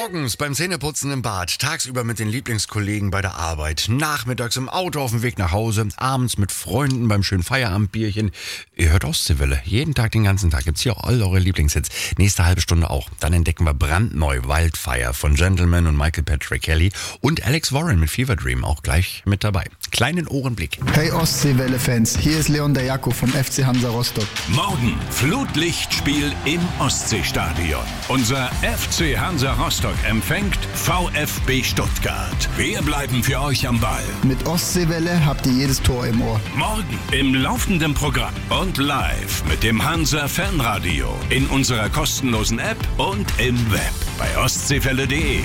Morgens beim Zähneputzen im Bad, tagsüber mit den Lieblingskollegen bei der Arbeit, nachmittags im Auto auf dem Weg nach Hause, abends mit Freunden beim schönen Feierabendbierchen. Ihr hört Ostseewelle. Jeden Tag, den ganzen Tag gibt's hier all eure Lieblingshits. Nächste halbe Stunde auch. Dann entdecken wir brandneu Wildfire von Gentleman und Michael Patrick Kelly und Alex Warren mit Fever Dream auch gleich mit dabei. Kleinen Ohrenblick. Hey Ostseewelle-Fans, hier ist Leon der Jakob vom FC Hansa Rostock. Morgen Flutlichtspiel im Ostseestadion. Unser FC Hansa Rostock empfängt VfB Stuttgart. Wir bleiben für euch am Ball. Mit Ostseewelle habt ihr jedes Tor im Ohr. Morgen im laufenden Programm und live mit dem Hansa Fanradio in unserer kostenlosen App und im Web bei ostseewelle.de.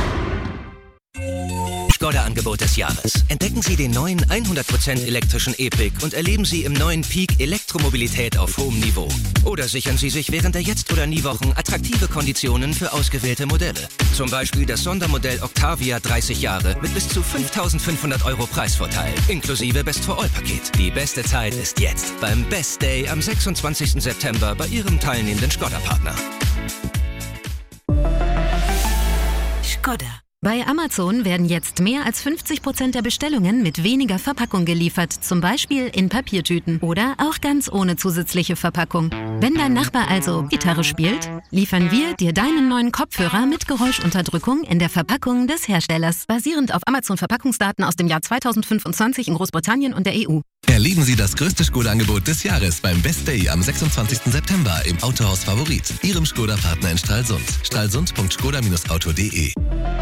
Skoda-Angebot des Jahres. Entdecken Sie den neuen 100% elektrischen E-Pick und erleben Sie im neuen Peak Elektromobilität auf hohem Niveau. Oder sichern Sie sich während der Jetzt- oder Nie-Wochen attraktive Konditionen für ausgewählte Modelle. Zum Beispiel das Sondermodell Octavia 30 Jahre mit bis zu 5.500 € Preisvorteil, inklusive Best-for-All-Paket. Die beste Zeit ist jetzt beim Best Day am 26. September bei Ihrem teilnehmenden Skoda-Partner. Skoda. Bei Amazon werden jetzt mehr als 50% der Bestellungen mit weniger Verpackung geliefert, zum Beispiel in Papiertüten oder auch ganz ohne zusätzliche Verpackung. Wenn dein Nachbar also Gitarre spielt, liefern wir dir deinen neuen Kopfhörer mit Geräuschunterdrückung in der Verpackung des Herstellers, basierend auf Amazon-Verpackungsdaten aus dem Jahr 2025 in Großbritannien und der EU. Erleben Sie das größte Skoda-Angebot des Jahres beim Best Day am 26. September im Autohaus Favorit, Ihrem Skoda-Partner in Stralsund. stralsund.skoda-auto.de.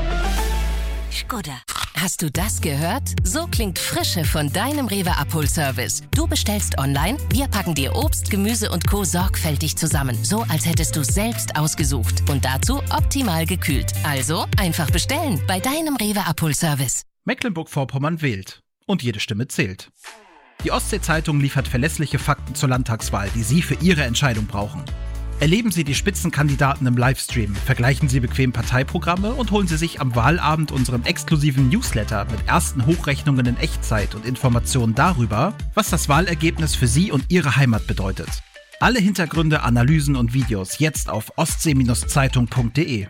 Skoda. Hast du das gehört? So klingt Frische von deinem Rewe-Abholservice. Du bestellst online, wir packen dir Obst, Gemüse und Co. sorgfältig zusammen. So, als hättest du es selbst ausgesucht. Und dazu optimal gekühlt. Also einfach bestellen bei deinem Rewe-Abholservice. Mecklenburg-Vorpommern wählt. Und jede Stimme zählt. Die Ostsee-Zeitung liefert verlässliche Fakten zur Landtagswahl, die Sie für Ihre Entscheidung brauchen. Erleben Sie die Spitzenkandidaten im Livestream, vergleichen Sie bequem Parteiprogramme und holen Sie sich am Wahlabend unseren exklusiven Newsletter mit ersten Hochrechnungen in Echtzeit und Informationen darüber, was das Wahlergebnis für Sie und Ihre Heimat bedeutet. Alle Hintergründe, Analysen und Videos jetzt auf ostsee-zeitung.de.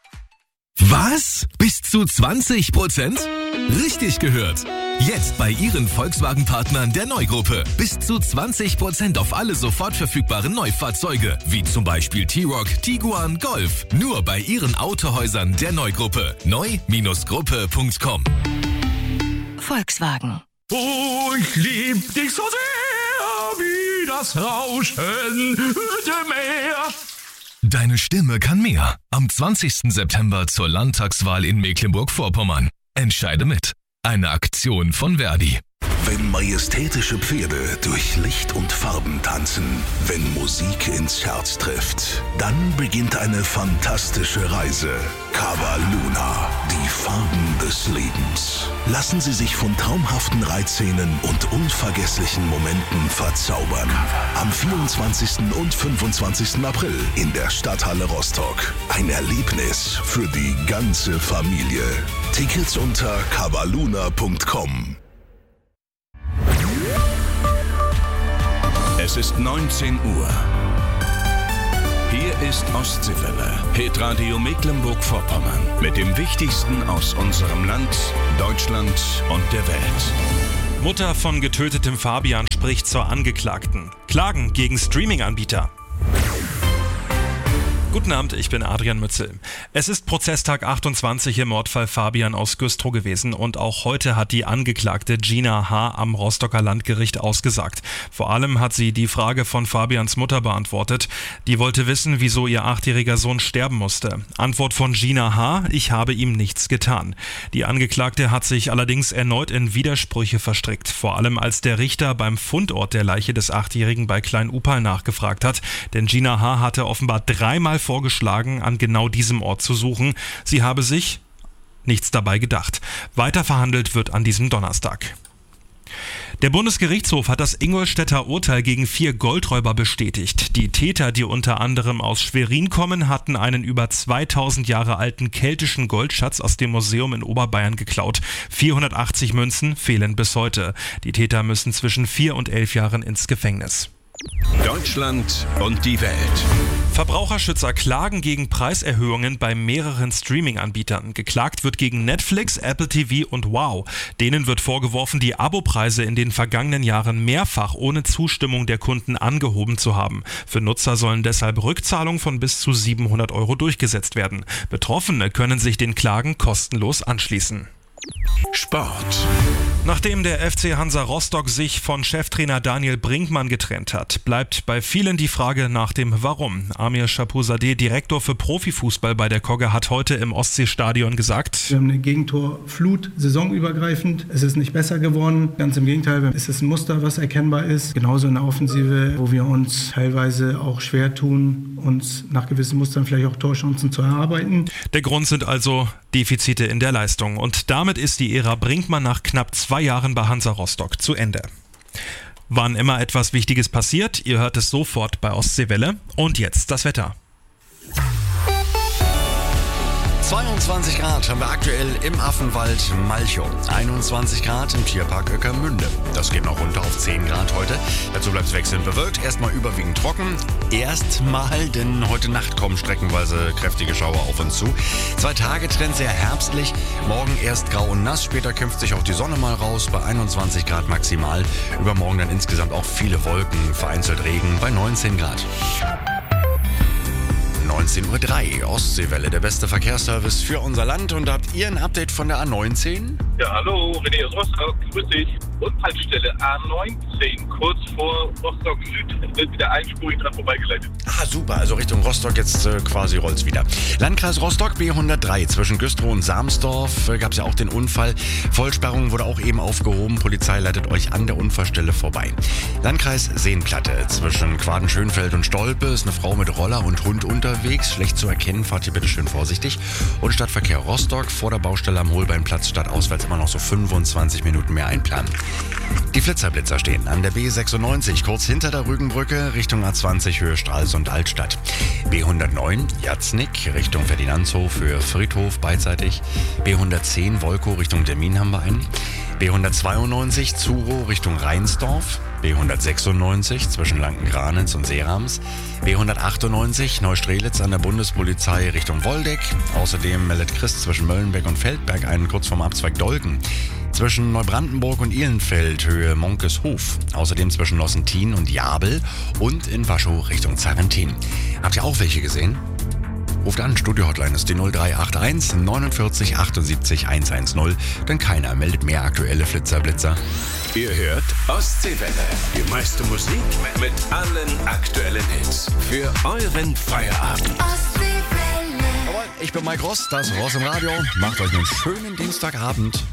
Was? Bis zu 20%? Richtig gehört! Jetzt bei Ihren Volkswagen-Partnern der Neugruppe. Bis zu 20% auf alle sofort verfügbaren Neufahrzeuge, wie zum Beispiel T-Roc, Tiguan, Golf. Nur bei Ihren Autohäusern der Neugruppe. neu-gruppe.com. Volkswagen. Oh, ich lieb dich so sehr, wie das Rauschen der Meer. Deine Stimme kann mehr. Am 20. September zur Landtagswahl in Mecklenburg-Vorpommern. Entscheide mit. Eine Aktion von Verdi. Wenn majestätische Pferde durch Licht und Farben tanzen, wenn Musik ins Herz trifft, dann beginnt eine fantastische Reise. Cava Luna, die Farben des Lebens. Lassen Sie sich von traumhaften Reitszenen und unvergesslichen Momenten verzaubern. Am 24. und 25. April in der Stadthalle Rostock. Ein Erlebnis für die ganze Familie. Tickets unter cavaluna.com. Es ist 19 Uhr. Hier ist Ostseewelle, Hitradio Mecklenburg-Vorpommern. Mit dem Wichtigsten aus unserem Land, Deutschland und der Welt. Mutter von getötetem Fabian spricht zur Angeklagten. Klagen gegen Streaming-Anbieter. Guten Abend, ich bin Adrian Mützel. Es ist Prozesstag 28 im Mordfall Fabian aus Güstrow gewesen und auch heute hat die Angeklagte Gina H. am Rostocker Landgericht ausgesagt. Vor allem hat sie die Frage von Fabians Mutter beantwortet. Die wollte wissen, wieso ihr 8-jähriger Sohn sterben musste. Antwort von Gina H.: Ich habe ihm nichts getan. Die Angeklagte hat sich allerdings erneut in Widersprüche verstrickt. Vor allem als der Richter beim Fundort der Leiche des 8-jährigen bei Klein-Upal nachgefragt hat. Denn Gina H. hatte offenbar dreimal vorgeschlagen, an genau diesem Ort zu suchen. Sie habe sich nichts dabei gedacht. Weiter verhandelt wird an diesem Donnerstag. Der Bundesgerichtshof hat das Ingolstädter Urteil gegen 4 Goldräuber bestätigt. Die Täter, die unter anderem aus Schwerin kommen, hatten einen über 2000 Jahre alten keltischen Goldschatz aus dem Museum in Oberbayern geklaut. 480 Münzen fehlen bis heute. Die Täter müssen zwischen 4 und 11 Jahren ins Gefängnis. Deutschland und die Welt. Verbraucherschützer klagen gegen Preiserhöhungen bei mehreren Streaming-Anbietern. Geklagt wird gegen Netflix, Apple TV und Wow. Denen wird vorgeworfen, die Abopreise in den vergangenen Jahren mehrfach ohne Zustimmung der Kunden angehoben zu haben. Für Nutzer sollen deshalb Rückzahlungen von bis zu 700 € durchgesetzt werden. Betroffene können sich den Klagen kostenlos anschließen. Sport. Nachdem der FC Hansa Rostock sich von Cheftrainer Daniel Brinkmann getrennt hat, bleibt bei vielen die Frage nach dem Warum. Amir Shahpouzadeh, Direktor für Profifußball bei der Kogge, hat heute im Ostseestadion gesagt: Wir haben eine Gegentorflut saisonübergreifend. Es ist nicht besser geworden. Ganz im Gegenteil, es ist ein Muster, was erkennbar ist. Genauso in der Offensive, wo wir uns teilweise auch schwer tun, uns nach gewissen Mustern vielleicht auch Torchancen zu erarbeiten. Der Grund sind also Defizite in der Leistung. Und damit ist die Ära Brinkmann nach knapp 2 Jahren bei Hansa Rostock zu Ende. Wann immer etwas Wichtiges passiert, ihr hört es sofort bei Ostseewelle. Und jetzt das Wetter. 22 Grad haben wir aktuell im Affenwald Malchow. 21 Grad im Tierpark Oeckermünde. Das geht noch runter auf 10 Grad heute. Dazu bleibt es wechselnd bewölkt. Erstmal überwiegend trocken. Erstmal, denn heute Nacht kommen streckenweise kräftige Schauer auf uns zu. 2 Tage Trend sehr herbstlich. Morgen erst grau und nass. Später kämpft sich auch die Sonne mal raus bei 21 Grad maximal. Übermorgen dann insgesamt auch viele Wolken, vereinzelt Regen bei 19 Grad. 19:03 Uhr, Ostseewelle, der beste Verkehrsservice für unser Land. Und habt ihr ein Update von der A19? Ja, hallo, René aus Rostock, grüß dich. Unfallstelle A19, kurz vor Rostock Süd, wird wieder einspurig dran vorbeigeleitet. Ah, super, also Richtung Rostock jetzt quasi rollt's wieder. Landkreis Rostock, B103, zwischen Güstrow und Samsdorf gab es ja auch den Unfall. Vollsperrung wurde auch eben aufgehoben, Polizei leitet euch an der Unfallstelle vorbei. Landkreis Seenplatte, zwischen Quaden-Schönfeld und Stolpe ist eine Frau mit Roller und Hund unterwegs, schlecht zu erkennen, fahrt hier bitte schön vorsichtig. Und Stadtverkehr Rostock, vor der Baustelle am Holbeinplatz stadtauswärts immer noch so 25 Minuten mehr einplanen. Die Flitzerblitzer stehen an der B96, kurz hinter der Rügenbrücke, Richtung A20 Höhe Stralsund Altstadt. B109 Jatznick, Richtung Ferdinandshof für Friedhof beidseitig. B110 Wolkow Richtung Demmin haben wir einen. B192 Zurow Richtung Rheinsdorf. B196 zwischen Lanken-Granitz und Seerams. B198 Neustrelitz an der Bundespolizei Richtung Woldeck. Außerdem meldet Christ zwischen Möllenbeck und Feldberg einen kurz vorm Abzweig Dolken. Zwischen Neubrandenburg und Ihlenfeld Höhe Monkeshof. Außerdem zwischen Lossentin und Jabel und in Waschow Richtung Zarentin. Habt ihr auch welche gesehen? Ruft an, Studio-Hotline ist die 0381 49 78 110, denn keiner meldet mehr aktuelle Flitzerblitzer. Ihr hört Ostseewelle, die meiste Musik mit allen aktuellen Hits für euren Feierabend. Ich bin Mike Ross, das Ross im Radio. Macht euch einen schönen Dienstagabend.